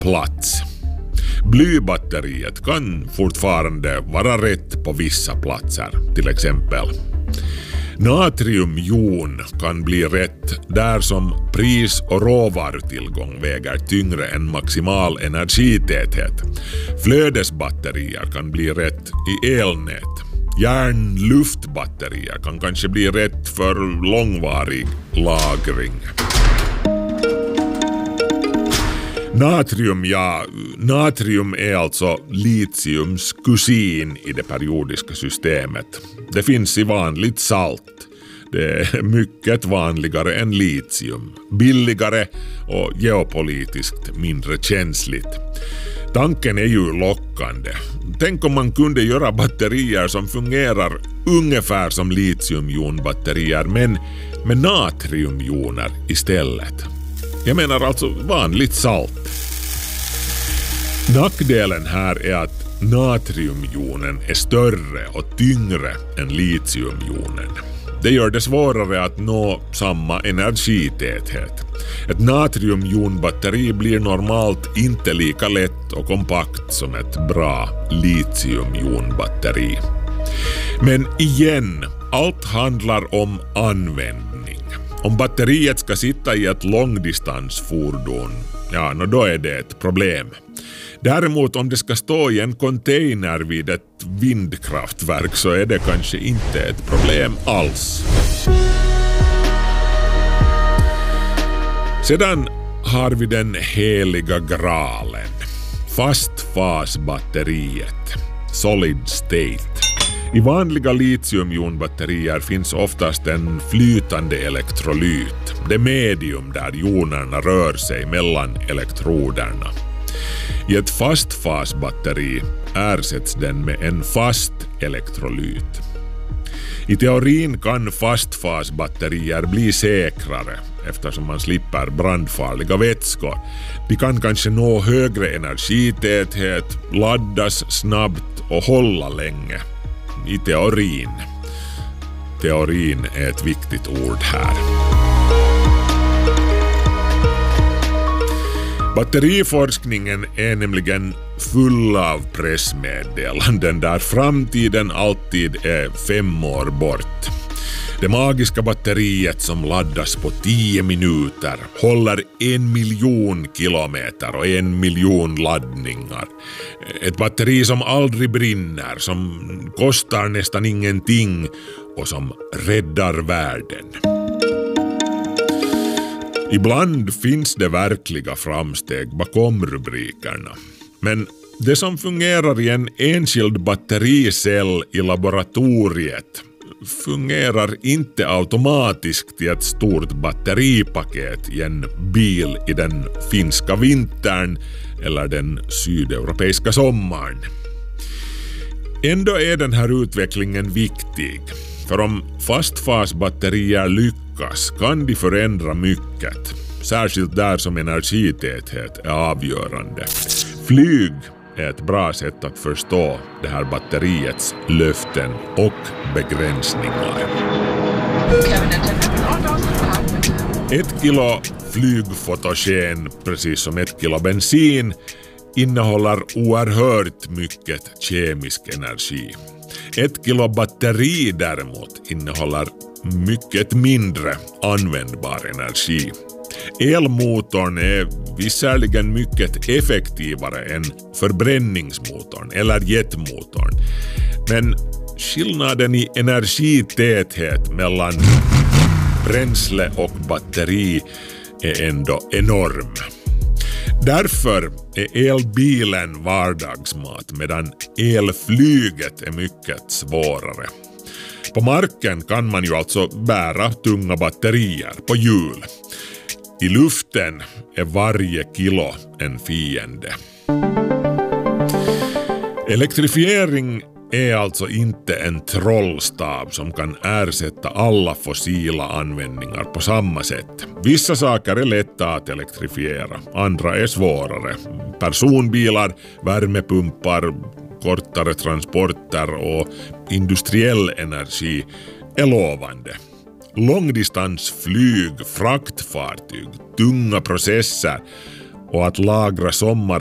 plats. Blybatteriet kan fortfarande vara rätt på vissa platser, till exempel. Natriumjon kan bli rätt där som pris- och råvarutillgång väger tyngre än maximal energitäthet. Flödesbatterier kan bli rätt i elnät. Järnluftbatterier kan kanske bli rätt för långvarig lagring. Natrium är alltså litiums kusin i det periodiska systemet. Det finns i vanligt salt. Det är mycket vanligare än litium, billigare och geopolitiskt mindre känsligt. Tanken är ju lockande. Tänk om man kunde göra batterier som fungerar ungefär som litiumjonbatterier men med natriumjoner istället. Jag menar alltså vanligt salt. Nackdelen här är att natriumjonen är större och tyngre än litiumjonen. Det gör det svårare att nå samma energitäthet. Ett natriumjonbatteri blir normalt inte lika lätt och kompakt som ett bra litiumjonbatteri. Men igen, allt handlar om användning. Om batteriet ska sitta i ett långdistansfordon, då är det ett problem. Däremot om det ska stå i en container vid ett vindkraftverk så är det kanske inte ett problem alls. Sedan har vi den heliga graalen. Fastfasbatteriet. Solid state. I vanliga litiumjonbatterier finns oftast en flytande elektrolyt. Det medium där jonerna rör sig mellan elektroderna. I ett fastfasbatteri ersätts den med en fast elektrolyt. I teorin kan fastfasbatterier bli säkrare eftersom man slipper brandfarliga vätskor. De kan kanske nå högre energitäthet, laddas snabbt och hålla länge. I teorin. Teorin är ett viktigt ord här. Batteriforskningen är nämligen full av pressmeddelanden där framtiden alltid är 5 år bort. Det magiska batteriet som laddas på 10 minuter håller 1 miljon kilometer och 1 miljon laddningar. Ett batteri som aldrig brinner, som kostar nästan ingenting och som räddar världen. Ibland finns det verkliga framsteg bakom rubrikerna. Men det som fungerar i en enskild battericell i laboratoriet fungerar inte automatiskt i ett stort batteripaket i en bil i den finska vintern eller den sydeuropeiska sommaren. Ändå är den här utvecklingen viktig. För om fastfasbatterier lyckas kan de förändra mycket. Särskilt där som energitäthet är avgörande. Flyg är ett bra sätt att förstå det här batteriets löften och begränsningar. 1 kilo flygfotogen, precis som 1 kilo bensin, innehåller oerhört mycket kemisk energi. 1 kilo batteri däremot innehåller mycket mindre användbar energi. Elmotorn är visserligen mycket effektivare än förbränningsmotorn eller jetmotorn. Men skillnaden i energitäthet mellan bränsle och batteri är ändå enorm. Därför är elbilen vardagsmat medan elflyget är mycket svårare. På marken kan man ju alltså bära tunga batterier på hjul. I luften är varje kilo en fiende. Elektrifiering är alltså inte en trollstav som kan ersätta alla fossila användningar på samma sätt. Vissa saker är lätta att elektrifiera, andra är svårare. Personbilar, värmepumpar, kortare transporter och industriell energi är lovande. Långdistansflyg, fraktfartyg, tunga processer och att lagra